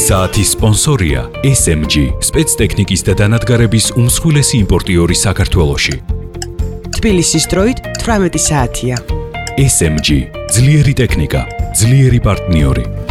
საათის სპონსორია SMG, სპეცტექნიკის და დანადგარების უმსხვილესი იმპორტიორი საქართველოში. თბილისის დროით 18 საათია. SMG, ძლიერი ტექნიკა, ძლიერი პარტნიორი.